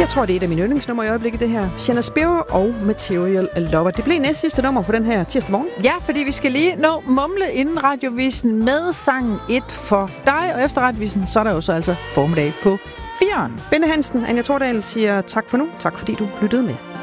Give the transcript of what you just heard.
Jeg tror, det er et af mine yndlingsnummer i øjeblikket, det her. Shanna Spiro og Material Lover. Det blev næst sidste nummer på den her tirsdag morgen. Ja, fordi vi skal lige nå mumle inden radiovisen med sangen 1 for dig. Og efter radiovisen, så er der jo så altså formiddag på 4'eren. Bente Hansen, Anja Tordal siger tak for nu. Tak fordi du lyttede med.